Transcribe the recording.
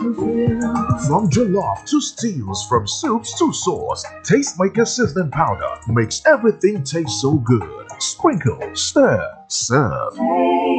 From jollof to stews, from soups to sauce, Tastemaker seasoning powder makes everything taste so good. Sprinkle, stir, serve.